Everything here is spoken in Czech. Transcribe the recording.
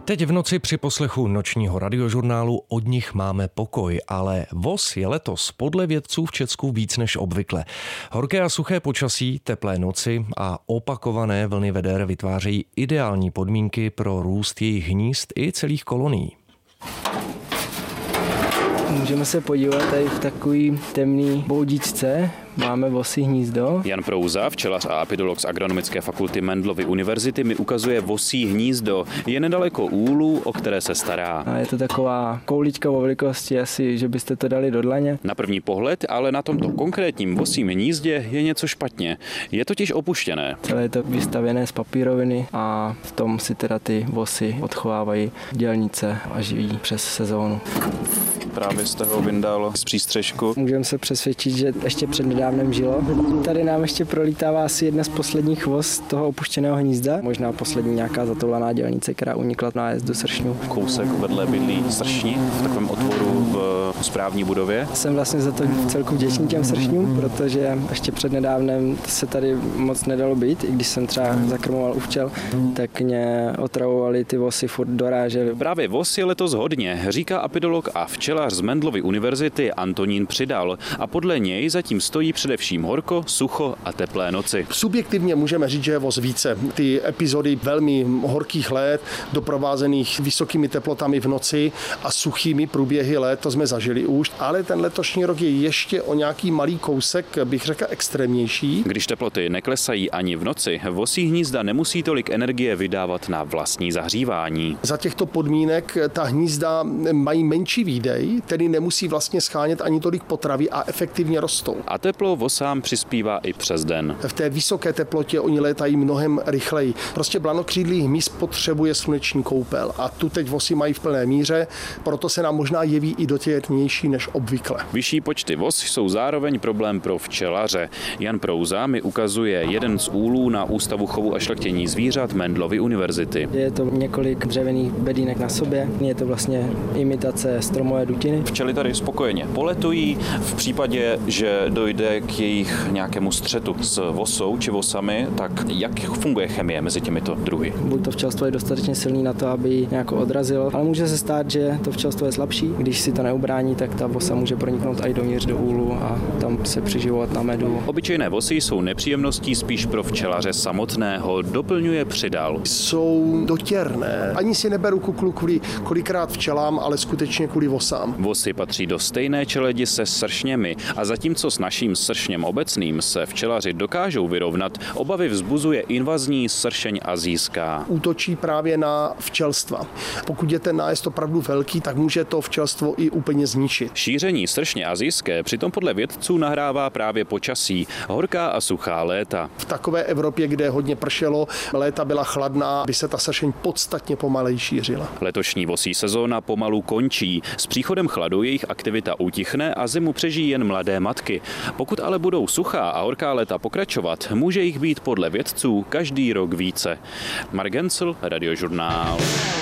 Teď v noci při poslechu nočního radiožurnálu Od nich máme pokoj, ale voz je letos podle vědců v Česku víc než obvykle. Horké a suché počasí, teplé noci a opakované vlny veder vytvářejí ideální podmínky pro růst jejich hnízd i celých kolonií. Můžeme se podívat tady v takový temný boudičce. Máme vosí hnízdo. Jan Prouza, včelař a apidolog z Agronomické fakulty Mendelovy univerzity, mi ukazuje vosí hnízdo. Je nedaleko úlu, o které se stará. A je to taková koulička o velikosti asi, že byste to dali do dlaně. Na první pohled, ale na tomto konkrétním vosím hnízdě je něco špatně. Je totiž opuštěné. Celé je to vystavěné z papíroviny a v tom si teda ty vosy odchovávají dělnice a živí přes sezónu. Právě jste ho vyndal z přístřešku. Můžeme se přesvědčit, že ještě přednedávnem žilo. Tady nám ještě prolítává asi jedna z posledních vos toho opuštěného hnízda. Možná poslední nějaká zatoulaná dělnice, která unikla na nájezdu sršňů. Kousek vedle bydlí sršni v takovém otvoru v správní budově. Jsem vlastně za to celku vděčný těm sršňům, protože ještě přednedávnem se tady moc nedalo být. I když jsem třeba zakrmoval u včel, tak mě otravovali ty vosy, furt dorážely. Právě vos je letos hodně, říká apidolog a včelař z Mendelovy univerzity Antonín Přidal, a podle něj zatím stojí především horko, sucho a teplé noci. Subjektivně můžeme říct, že je voz více. Ty epizody velmi horkých let, doprovázených vysokými teplotami v noci a suchými průběhy let, to jsme zažili už, ale ten letošní rok je ještě o nějaký malý kousek, bych řekl, extrémnější. Když teploty neklesají ani v noci, vosí hnízda nemusí tolik energie vydávat na vlastní zahřívání. Za těchto podmínek ta hnízda mají menší výdej, tedy nemusí vlastně schánět ani tolik potravy a efektivně rostou. A teplo vosám přispívá i přes den. V té vysoké teplotě oni létají mnohem rychleji. Prostě blanokřídlý hmyz potřebuje sluneční koupel a tu teď vosy mají v plné míře, proto se nám možná jeví i dotěrnější než obvykle. Vyšší počty vos jsou zároveň problém pro včelaře. Jan Prouza mi ukazuje jeden z úlů na Ústavu chovu a šlechtění zvířat Mendelovy univerzity. Je to několik dřevěných bedínek na sobě, je to vlastně imitace stromové dutiny. Včely tady spokojeně poletují. V případě, že dojde k jejich nějakému střetu s vosou či vosami, tak jak funguje chemie mezi těmito druhy? Buď to včelstvo je dostatečně silný na to, aby ji nějak odrazilo, ale může se stát, že to včelstvo je slabší. Když si to neubrání, tak ta vosa může proniknout i dovnitř do úlu a tam se přiživovat na medu. Obyčejné vosy jsou nepříjemností spíš pro včelaře samotného, doplňuje Přidal. Jsou dotěrné. Ani si neberu kuklu kvůli kolikrát včelám, ale skutečně kvůli vosám. Vosy patří do stejné čeledi se sršněmi a zatímco s naším sršněm obecným se včelaři dokážou vyrovnat, obavy vzbuzuje invazní sršeň azijská. Útočí právě na včelstva. Pokud je ten nájezd opravdu velký, tak může to včelstvo i úplně zničit. Šíření sršně azijské přitom podle vědců nahrává právě počasí, horká a suchá léta. V takové Evropě, kde hodně pršelo, léta byla chladná, by se ta sršeň podstatně pomaleji šířila. Letošní vosí sezóna pomalu končí. S příchodem chladu jejich aktivita utichne a zimu přežijí jen mladé matky. Pokud ale budou suchá a horká léta pokračovat, může jich být podle vědců každý rok více. Mark Gencel, Radiožurnál.